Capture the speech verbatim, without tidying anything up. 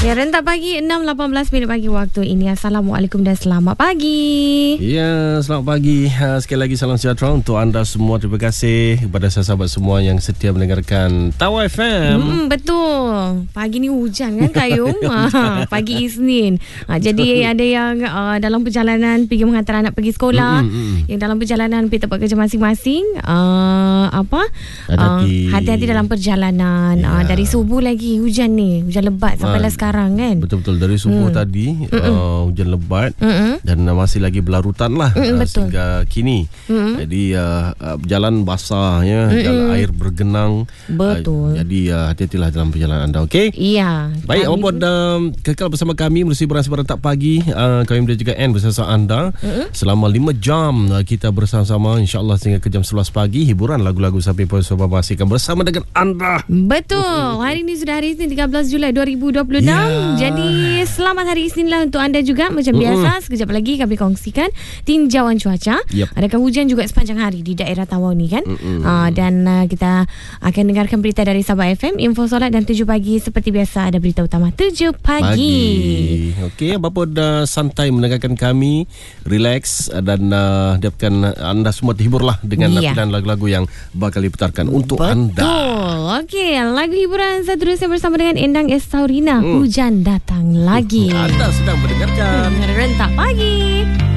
Ya, rentak pagi enam lapan belas minit pagi waktu ini. Assalamualaikum dan selamat pagi. Ya, selamat pagi. Sekali lagi salam sejahtera untuk anda semua. Terima kasih kepada sahabat semua yang setia mendengarkan Tawau F M. Hmm, betul. Pagi ni hujan kan Kayum? ha, pagi Isnin. Ha, jadi ada yang uh, dalam perjalanan pergi menghantar anak pergi sekolah, mm-hmm. yang dalam perjalanan pergi tempat kerja masing-masing. Uh, apa? Hati-hati. Uh, hati-hati dalam perjalanan. Ya. Uh, dari subuh lagi hujan ni, hujan lebat sampai lah sekarang. Kan? Betul-betul dari subuh hmm. tadi uh, hujan lebat Mm-mm. dan uh, masih lagi berlarutan lah uh, sehingga kini. Mm-mm. Jadi uh, uh, jalan basah ya, jalan air bergenang. Betul. Uh, jadi uh, hati-hatilah dalam perjalanan anda, okey? Iya. Baik, awak um, kekal bersama kami melalui Beras Berantak Pagi. Uh, kami dan juga Ann bersama anda Mm-mm. selama lima jam uh, kita bersama-sama, insya-Allah sehingga ke jam sebelas pagi. Hiburan lagu-lagu sampai pukul sepuluh masih akan bersama dengan anda. Betul. Hari ini sudah hari Isnin tiga belas Julai dua ribu dua puluh enam. Yeah. Jadi selamat hari Isnin lah untuk anda juga. Macam uh-uh. biasa, sekejap lagi kami kongsikan tinjauan cuaca. Yep. Adakah hujan juga sepanjang hari di daerah Tawau ni kan? Uh-uh. uh, Dan uh, kita akan dengarkan berita dari Sabah F M, info solat dan tujuh pagi. Seperti biasa ada berita utama tujuh pagi, pagi. Okey, Bapa dah santai mendengarkan kami, relax dan uh, dapatkan anda semua terhiburlah dengan yeah. pilihan lagu-lagu yang bakal diputarkan untuk Betul. anda. Betul. Okey, lagu hiburan seterusnya bersama dengan Endang Estaurina. Hmm. Hujan datang lagi. Anda sedang mendengarkan hmm, Rentak Pagi.